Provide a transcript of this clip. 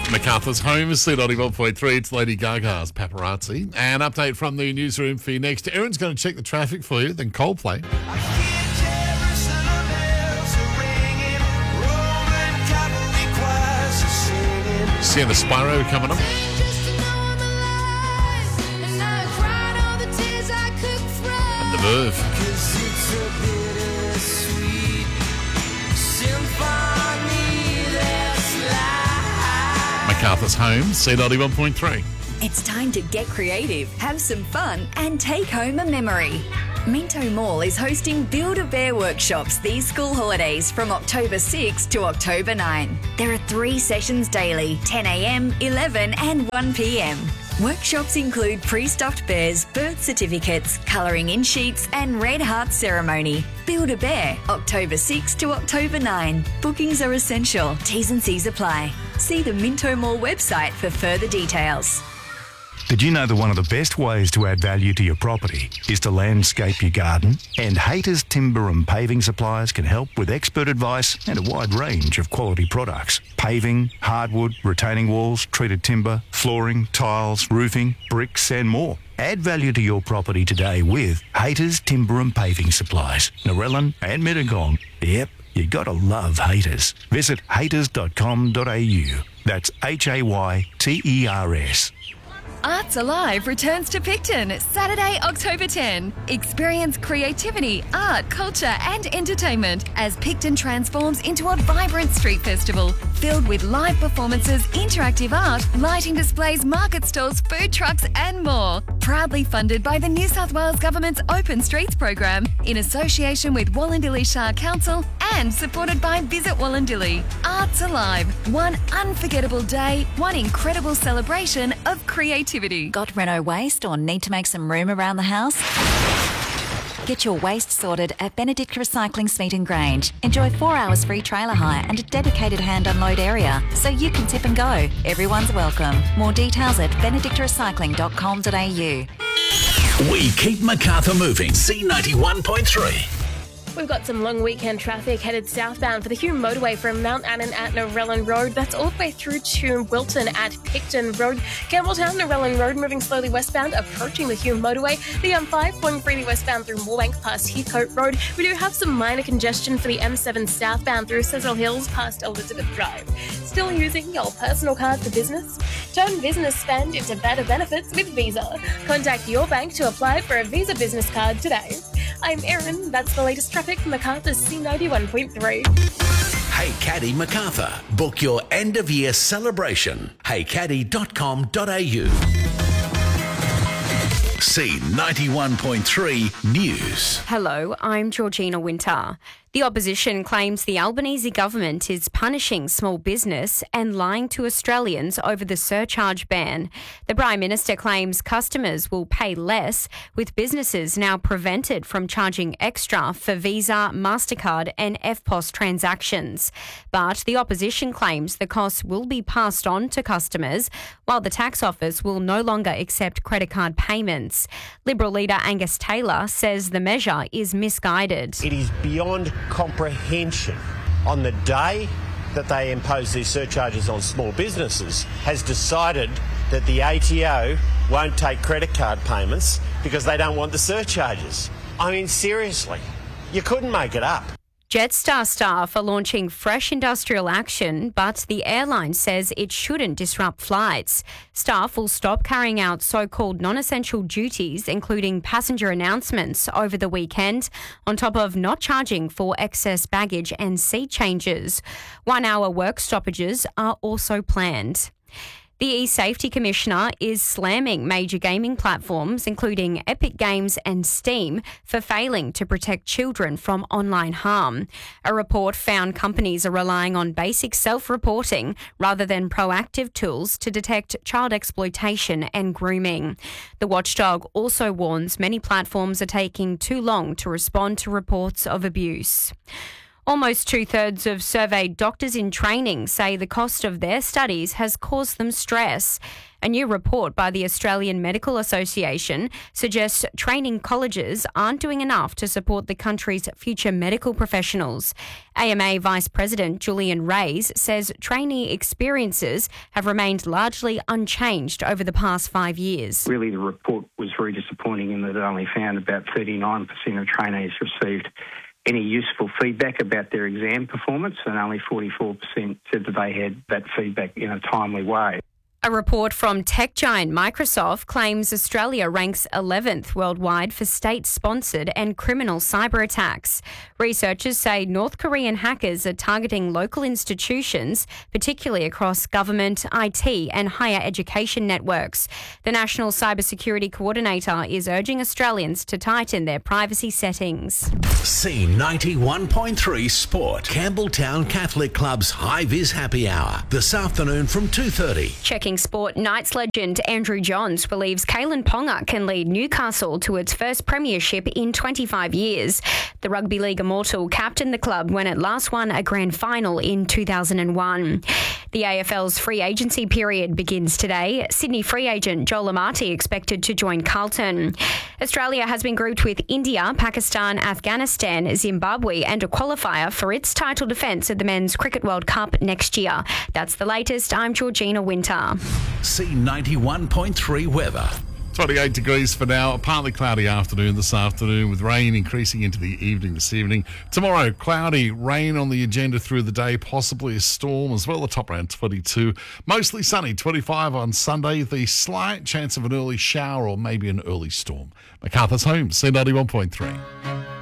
Macarthur's home is C91.3. It's Lady Gaga's Paparazzi. An update from the newsroom for you next. Erin's going to check the traffic for you, then Coldplay. Seeing the Spyro coming up. And the Verve. Macarthur's home, C91.3. It's time to get creative, have some fun, and take home a memory. Minto Mall is hosting Build-A-Bear workshops these school holidays from October 6 to October 9. There are 3 sessions daily, 10 a.m, 11 and 1 p.m. Workshops include pre-stuffed bears, birth certificates, colouring in sheets and red heart ceremony. Build-A-Bear, October 6 to October 9. Bookings are essential. T's and C's apply. See the Minto Mall website for further details. Did you know that one of the best ways to add value to your property is to landscape your garden? And Hayter's Timber and Paving Suppliers can help with expert advice and a wide range of quality products. Paving, hardwood, retaining walls, treated timber, flooring, tiles, roofing, bricks and more. Add value to your property today with Hayter's Timber and Paving Supplies, Narellan and Mittagong. Yep, you gotta love Hayters. Visit hayters.com.au. That's Hayters. Arts Alive returns to Picton Saturday, October 10. Experience creativity, art, culture and entertainment as Picton transforms into a vibrant street festival filled with live performances, interactive art, lighting displays, market stalls, food trucks and more. Proudly funded by the New South Wales Government's Open Streets program in association with Wallandilly Shire Council and supported by Visit Wallandilly. Arts Alive. One unforgettable day, one incredible celebration of creativity. Got Renault waste or need to make some room around the house? Get your waste sorted at Benedict Recycling Smeaton Grange. Enjoy 4 hours free trailer hire and a dedicated hand unload area so you can tip and go. Everyone's welcome. More details at benedictrecycling.com.au. We keep Macarthur moving. C91.3. We've got some long weekend traffic headed southbound for the Hume motorway from Mount Annan at Narellan Road. That's all the way through to Wilton at Picton Road. Campbelltown, Narellan Road, moving slowly westbound, approaching the Hume motorway. The M5 going freely westbound through Moorebank past Heathcote Road. We do have some minor congestion for the M7 southbound through Cecil Hills past Elizabeth Drive. Still using your personal card for business? Turn business spend into better benefits with Visa. Contact your bank to apply for a Visa business card today. I'm Erin. That's the latest traffic from Macarthur's C91.3. Hey Caddy Macarthur. Book your end of year celebration. heycaddy.com.au. C91.3 News. Hello, I'm Georgina Winter. The opposition claims the Albanese government is punishing small business and lying to Australians over the surcharge ban. The Prime Minister claims customers will pay less, with businesses now prevented from charging extra for Visa, MasterCard and EFTPOS transactions. But the opposition claims the costs will be passed on to customers, while the tax office will no longer accept credit card payments. Liberal leader Angus Taylor says the measure is misguided. It is beyond comprehension on the day that they impose these surcharges on small businesses has decided that the ATO won't take credit card payments because they don't want the surcharges. I mean, seriously, you couldn't make it up. Jetstar staff are launching fresh industrial action, but the airline says it shouldn't disrupt flights. Staff will stop carrying out so-called non-essential duties, including passenger announcements over the weekend, on top of not charging for excess baggage and seat changes. 1-hour work stoppages are also planned. The eSafety Commissioner is slamming major gaming platforms, including Epic Games and Steam, for failing to protect children from online harm. A report found companies are relying on basic self-reporting rather than proactive tools to detect child exploitation and grooming. The watchdog also warns many platforms are taking too long to respond to reports of abuse. Almost 2/3 of surveyed doctors in training say the cost of their studies has caused them stress. A new report by the Australian Medical Association suggests training colleges aren't doing enough to support the country's future medical professionals. AMA Vice President Julian Reyes says trainee experiences have remained largely unchanged over the past 5 years. Really, the report was very disappointing in that it only found about 39% of trainees received any useful feedback about their exam performance, and only 44% said that they had that feedback in a timely way. A report from tech giant Microsoft claims Australia ranks 11th worldwide for state-sponsored and criminal cyber attacks. Researchers say North Korean hackers are targeting local institutions, particularly across government, IT and higher education networks. The National Cybersecurity Coordinator is urging Australians to tighten their privacy settings. C91.3 Sport. Campbelltown Catholic Club's High Vis Happy Hour. This afternoon from 2:30. Checking sport, Knights legend Andrew Johns believes Kalen Ponga can lead Newcastle to its first premiership in 25 years. The Rugby League immortal captained the club when it last won a grand final in 2001. The AFL's free agency period begins today. Sydney free agent Joel Amati expected to join Carlton. Australia has been grouped with India, Pakistan, Afghanistan, Zimbabwe and a qualifier for its title defence at the Men's Cricket World Cup next year. That's the latest. I'm Georgina Winter. C91.3 weather. 28 degrees for now. A partly cloudy afternoon this afternoon with rain increasing into the evening this evening. Tomorrow, cloudy, rain on the agenda through the day, possibly a storm as well. The top around 22. Mostly sunny, 25 on Sunday. The slight chance of an early shower or maybe an early storm. MacArthur's Home, C91.3.